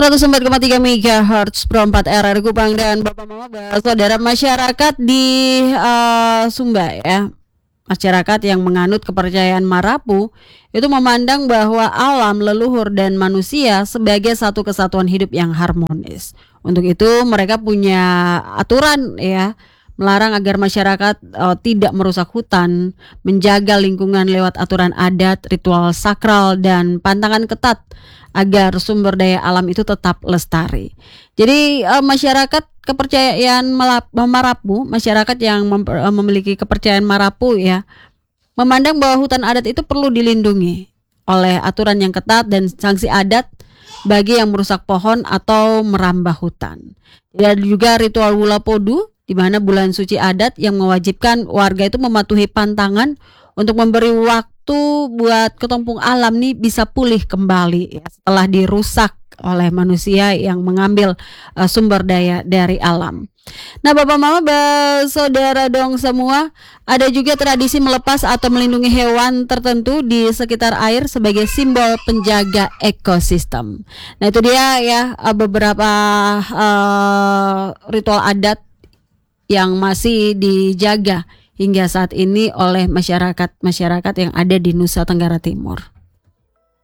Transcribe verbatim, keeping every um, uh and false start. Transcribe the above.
seratus empat koma tiga megahertz Pro empat R R Kupang dan Bapak Mama saudara masyarakat di uh, Sumba ya. Masyarakat yang menganut kepercayaan Marapu itu memandang bahwa alam, leluhur dan manusia sebagai satu kesatuan hidup yang harmonis. Untuk itu mereka punya aturan ya, melarang agar masyarakat uh, tidak merusak hutan, menjaga lingkungan lewat aturan adat, ritual sakral dan pantangan ketat agar sumber daya alam itu tetap lestari. Jadi uh, masyarakat kepercayaan Marapu, masyarakat yang mem- memiliki kepercayaan Marapu ya, memandang bahwa hutan adat itu perlu dilindungi oleh aturan yang ketat dan sanksi adat bagi yang merusak pohon atau merambah hutan. Dan juga ritual Wula Podu, di mana bulan suci adat yang mewajibkan warga itu mematuhi pantangan untuk memberi waktu buat ketumpung alam nih bisa pulih kembali ya, setelah dirusak oleh manusia yang mengambil uh, sumber daya dari alam. Nah, Bapak Mama, saudara dong semua, ada juga tradisi melepas atau melindungi hewan tertentu di sekitar air sebagai simbol penjaga ekosistem. Nah, itu dia ya beberapa uh, ritual adat yang masih dijaga hingga saat ini oleh masyarakat-masyarakat yang ada di Nusa Tenggara Timur.